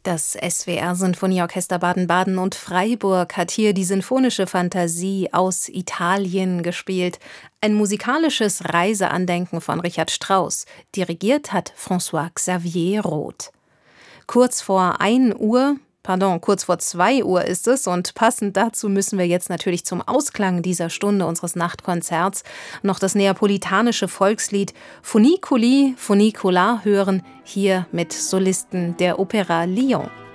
Das SWR-Sinfonieorchester Baden-Baden und Freiburg hat hier die Sinfonische Fantasie aus Italien gespielt. Ein musikalisches Reiseandenken von Richard Strauss. Dirigiert hat François-Xavier Roth. Kurz vor 2 Uhr ist es und passend dazu müssen wir jetzt natürlich zum Ausklang dieser Stunde unseres Nachtkonzerts noch das neapolitanische Volkslied Funiculi Funicular hören, hier mit Solisten der Opera Lyon.